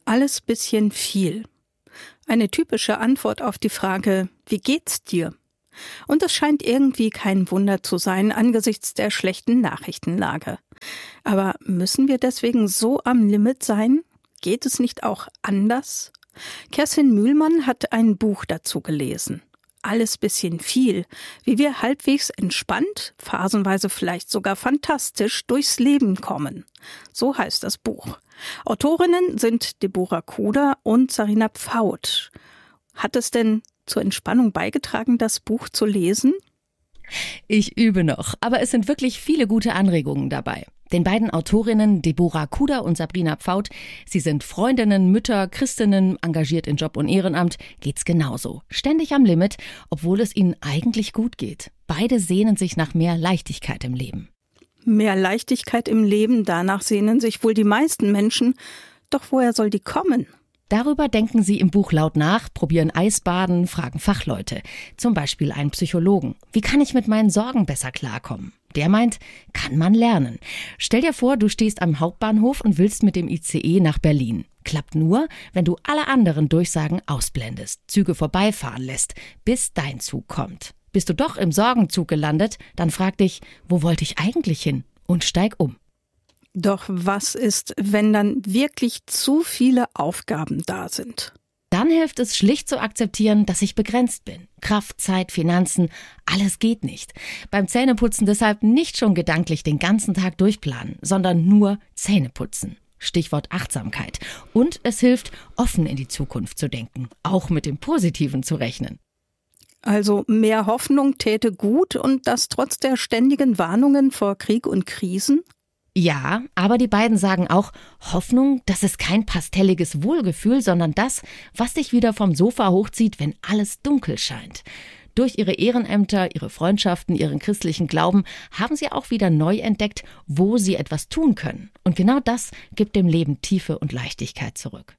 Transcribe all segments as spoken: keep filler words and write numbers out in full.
Alles bisschen viel. Eine typische Antwort auf die Frage, wie geht's dir? Und es scheint irgendwie kein Wunder zu sein angesichts der schlechten Nachrichtenlage. Aber müssen wir deswegen so am Limit sein? Geht es nicht auch anders? Kerstin Mühlmann hat ein Buch dazu gelesen. Alles bisschen viel, wie wir halbwegs entspannt, phasenweise vielleicht sogar fantastisch durchs Leben kommen. So heißt das Buch. Autorinnen sind Deborah Kuder und Sarina Pfaut. Hat es denn zur Entspannung beigetragen, das Buch zu lesen? Ich übe noch, aber es sind wirklich viele gute Anregungen dabei. Den beiden Autorinnen Deborah Kuder und Sarina Pfaut, sie sind Freundinnen, Mütter, Christinnen, engagiert in Job und Ehrenamt, geht's genauso. Ständig am Limit, obwohl es ihnen eigentlich gut geht. Beide sehnen sich nach mehr Leichtigkeit im Leben. Mehr Leichtigkeit im Leben, danach sehnen sich wohl die meisten Menschen. Doch woher soll die kommen? Darüber denken sie im Buch laut nach, probieren Eisbaden, fragen Fachleute. Zum Beispiel einen Psychologen. Wie kann ich mit meinen Sorgen besser klarkommen? Der meint, kann man lernen. Stell dir vor, du stehst am Hauptbahnhof und willst mit dem I C E nach Berlin. Klappt nur, wenn du alle anderen Durchsagen ausblendest, Züge vorbeifahren lässt, bis dein Zug kommt. Bist du doch im Sorgenzug gelandet, dann frag dich, wo wollte ich eigentlich hin? Und steig um. Doch was ist, wenn dann wirklich zu viele Aufgaben da sind? Dann hilft es schlicht zu akzeptieren, dass ich begrenzt bin. Kraft, Zeit, Finanzen, alles geht nicht. Beim Zähneputzen deshalb nicht schon gedanklich den ganzen Tag durchplanen, sondern nur Zähneputzen. Stichwort Achtsamkeit. Und es hilft, offen in die Zukunft zu denken, auch mit dem Positiven zu rechnen. Also mehr Hoffnung täte gut und das trotz der ständigen Warnungen vor Krieg und Krisen? Ja, aber die beiden sagen auch, Hoffnung, das ist kein pastelliges Wohlgefühl, sondern das, was dich wieder vom Sofa hochzieht, wenn alles dunkel scheint. Durch ihre Ehrenämter, ihre Freundschaften, ihren christlichen Glauben haben sie auch wieder neu entdeckt, wo sie etwas tun können. Und genau das gibt dem Leben Tiefe und Leichtigkeit zurück.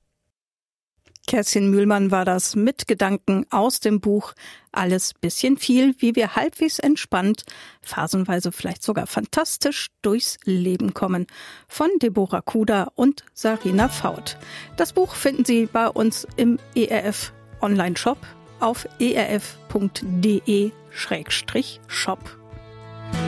Kerstin Mühlmann war das mit Gedanken aus dem Buch Alles bisschen viel, wie wir halbwegs entspannt, phasenweise vielleicht sogar fantastisch durchs Leben kommen, von Deborah Kuder und Sarina Pfaut. Das Buch finden Sie bei uns im E R F Online-Shop auf e r f punkt d e schrägstrich shop.